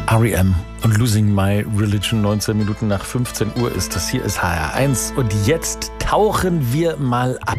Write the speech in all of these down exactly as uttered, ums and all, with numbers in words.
R E M und Losing My Religion. Neunzehn Minuten nach fünfzehn Uhr ist das. Hier ist H R eins und jetzt tauchen wir mal ab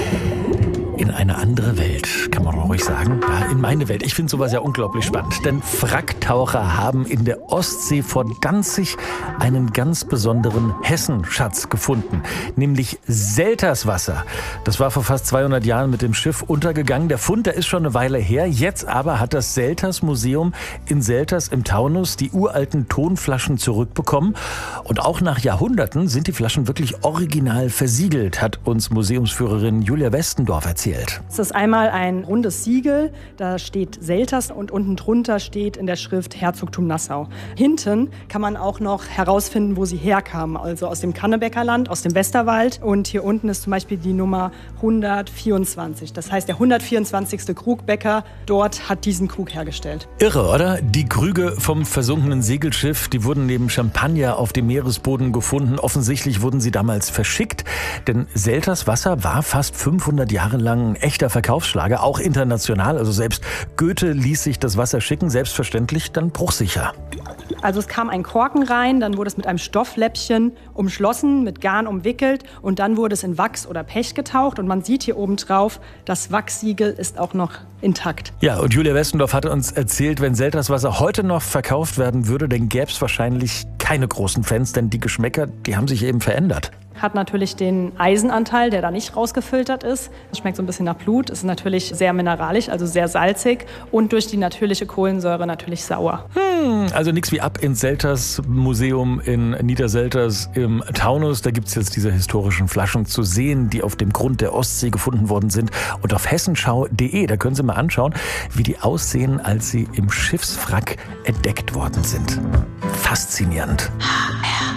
in eine andere Welt, kann man ruhig sagen. Ja, in meine Welt. Ich finde sowas ja unglaublich spannend, denn Wracktaucher haben in der Ostsee vor Danzig einen ganz besonderen Hessenschatz gefunden, nämlich Selterswasser. Das war vor fast zweihundert Jahren mit dem Schiff untergegangen. Der Fund, der ist schon eine Weile her. Jetzt aber hat das Selters-Museum in Selters im Taunus die uralten Tonflaschen zurückbekommen. Und auch nach Jahrhunderten sind die Flaschen wirklich original versiegelt, hat uns Museumsführerin Julia Westendorf erzählt. Es ist einmal ein rundes Siegel, da steht Selters und unten drunter steht in der Schrift Herzogtum Nassau. Hinten kann man auch noch herausfinden, wo sie herkamen, also aus dem Kannebäckerland, aus dem Westerwald. Und hier unten ist zum Beispiel die Nummer hundertvierundzwanzig. Das heißt, der hundertvierundzwanzigste Krugbäcker dort hat diesen Krug hergestellt. Irre, oder? Die Krüge vom versunkenen Segelschiff, die wurden neben Champagner auf dem Meeresboden gefunden. Offensichtlich wurden sie damals verschickt, denn Selterswasser war fast fünfhundert Jahre lang ein echter Verkaufsschlager, auch international. Also selbst Goethe ließ sich das Wasser schicken, selbstverständlich dann bruchsicher. Also es kam ein Korken rein, dann wurde es mit einem Stoffläppchen umschlossen, mit Garn umwickelt und dann wurde es in Wachs oder Pech getaucht und man sieht hier oben drauf, das Wachssiegel ist auch noch intakt. Ja, und Julia Westendorf hatte uns erzählt, wenn Selterswasser heute noch verkauft werden würde, dann gäbe es wahrscheinlich keine großen Fans, denn die Geschmäcker, die haben sich eben verändert. Hat natürlich den Eisenanteil, der da nicht rausgefiltert ist. Es schmeckt so ein bisschen nach Blut, ist natürlich sehr mineralisch, also sehr salzig und durch die natürliche Kohlensäure natürlich sauer. Hm, also nichts wie ab ins Selters-Museum in Niederselters im Taunus. Da gibt es jetzt diese historischen Flaschen zu sehen, die auf dem Grund der Ostsee gefunden worden sind. Und auf hessenschau punkt de, da können Sie mal anschauen, wie die aussehen, als sie im Schiffswrack entdeckt worden sind. Faszinierend.